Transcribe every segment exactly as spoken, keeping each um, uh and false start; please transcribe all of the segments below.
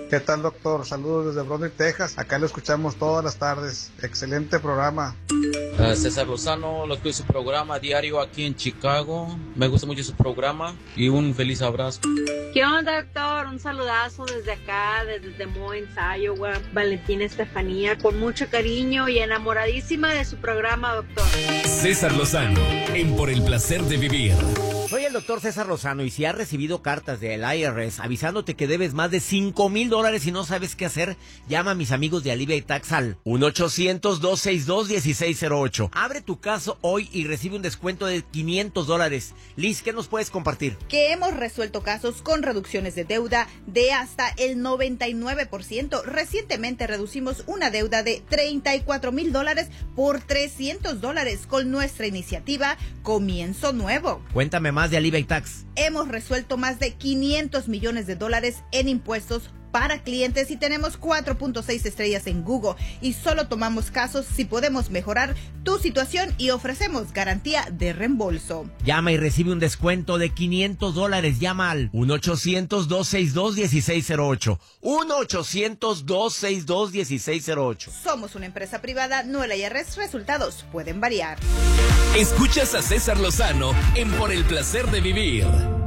¿Qué tal, doctor? Saludos desde Brownsville, Texas. Acá lo escuchamos todas las tardes. Excelente programa. Uh, César Lozano, lo escucho su programa diario aquí en Chicago. Me gusta mucho su programa y un feliz abrazo. ¿Qué onda, doctor? Un saludazo desde acá, desde Des Moines, Iowa. Valentina Estefanía, con mucho cariño y enamoradísima de su programa, doctor. César Lozano, en Por el Placer de Vivir. Soy el doctor César Lozano y si has recibido cartas del I R S avisándote que debes más de cinco mil dólares y no sabes qué hacer, llama a mis amigos de Alivia y Tax al uno ochocientos, dos seis dos, uno seis cero ocho. Abre tu caso hoy y recibe un descuento de quinientos dólares. Liz, ¿qué nos puedes compartir? Que hemos resuelto casos con reducciones de deuda de hasta el noventa y nueve por ciento. Recientemente reducimos una deuda de treinta y cuatro mil dólares por trescientos dólares con nuestra iniciativa Comienzo Nuevo. Cuéntame más de Alivia y Tax. Hemos resuelto más de quinientos millones de dólares en impuestos para clientes y tenemos cuatro punto seis estrellas en Google y solo tomamos casos si podemos mejorar tu situación y ofrecemos garantía de reembolso. Llama y recibe un descuento de quinientos dólares. Llama al uno ochocientos, dos seis dos, uno seis cero ocho. uno ochocientos, dos seis dos, uno seis cero ocho. Somos una empresa privada, no el I R S. Resultados pueden variar. Escuchas a César Lozano en Por el Placer de Vivir.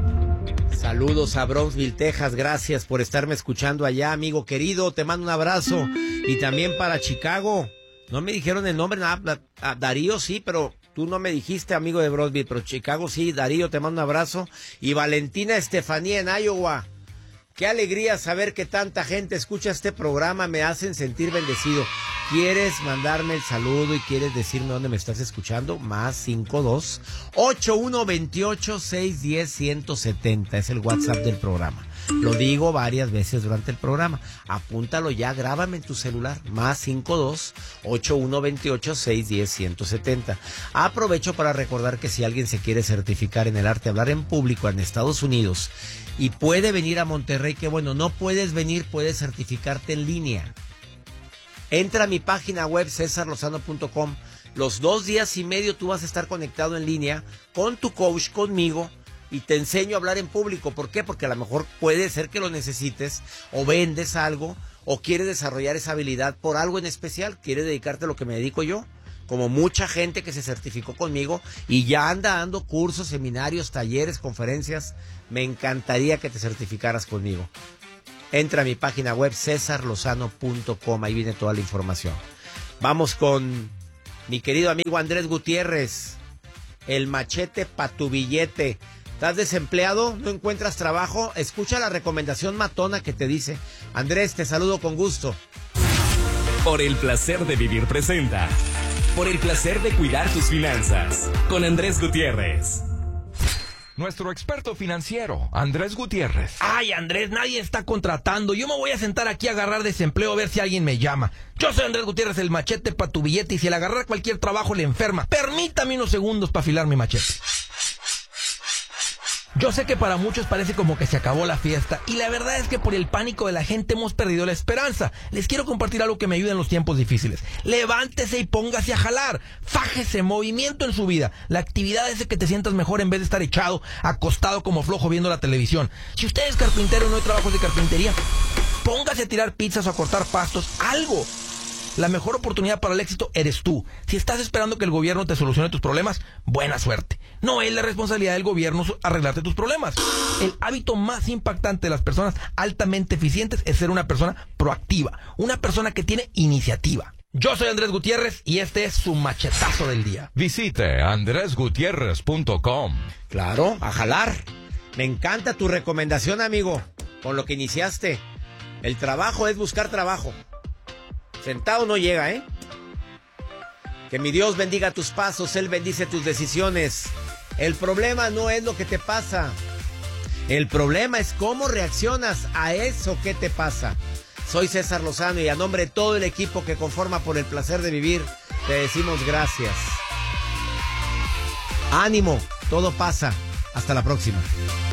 Saludos a Brownsville, Texas. Gracias por estarme escuchando allá, amigo querido. Te mando un abrazo. Y también para Chicago. No me dijeron el nombre, nada. Darío sí, pero tú no me dijiste, amigo de Brownsville. Pero Chicago sí, Darío, te mando un abrazo. Y Valentina Estefanía en Iowa. Qué alegría saber que tanta gente escucha este programa. Me hacen sentir bendecido. ¿Quieres mandarme el saludo y quieres decirme dónde me estás escuchando? Más cinco dos, ocho uno dos ocho, seis uno cero, uno siete cero. Es el WhatsApp del programa. Lo digo varias veces durante el programa. Apúntalo ya, grábame en tu celular. Más cinco dos, ocho uno dos ocho, seis uno cero, uno siete cero. Aprovecho para recordar que si alguien se quiere certificar en el arte de hablar en público en Estados Unidos y puede venir a Monterrey, que bueno, no puedes venir, puedes certificarte en línea. Entra a mi página web cesar lozano punto com. Los dos días y medio tú vas a estar conectado en línea con tu coach, conmigo, y te enseño a hablar en público. ¿Por qué? Porque a lo mejor puede ser que lo necesites, o vendes algo, o quieres desarrollar esa habilidad por algo en especial. Quieres dedicarte a lo que me dedico yo, como mucha gente que se certificó conmigo y ya anda dando cursos, seminarios, talleres, conferencias. Me encantaría que te certificaras conmigo. Entra a mi página web cesar lozano punto com, ahí viene toda la información. Vamos con mi querido amigo Andrés Gutiérrez, el machete pa' tu billete. ¿Estás desempleado? ¿No encuentras trabajo? Escucha la recomendación matona que te dice. Andrés, te saludo con gusto. Por el Placer de Vivir presenta Por el Placer de Cuidar tus Finanzas, con Andrés Gutiérrez. Nuestro experto financiero, Andrés Gutiérrez. Ay, Andrés, nadie está contratando. Yo me voy a sentar aquí a agarrar desempleo a ver si alguien me llama. Yo soy Andrés Gutiérrez, el machete para tu billete, y si al agarrar cualquier trabajo le enferma, permítame unos segundos para afilar mi machete. Yo sé que para muchos parece como que se acabó la fiesta, y la verdad es que por el pánico de la gente hemos perdido la esperanza. Les quiero compartir algo que me ayuda en los tiempos difíciles. Levántese y póngase a jalar. Fájese, movimiento en su vida. La actividad es que te sientas mejor en vez de estar echado, acostado como flojo viendo la televisión. Si usted es carpintero y no hay trabajos de carpintería, póngase a tirar pizzas o a cortar pastos, algo. La mejor oportunidad para el éxito eres tú. Si estás esperando que el gobierno te solucione tus problemas, buena suerte. No es la responsabilidad del gobierno arreglarte tus problemas. El hábito más impactante de las personas altamente eficientes es ser una persona proactiva, una persona que tiene iniciativa. Yo soy Andrés Gutiérrez y este es su machetazo del día. Visite andrés gutiérrez punto com. Claro, a jalar. Me encanta tu recomendación, amigo, con lo que iniciaste. El trabajo es buscar trabajo. Sentado no llega, ¿eh? Que mi Dios bendiga tus pasos, Él bendice tus decisiones. El problema no es lo que te pasa. El problema es cómo reaccionas a eso que te pasa. Soy César Lozano y a nombre de todo el equipo que conforma Por el Placer de Vivir, te decimos gracias. Ánimo, todo pasa. Hasta la próxima.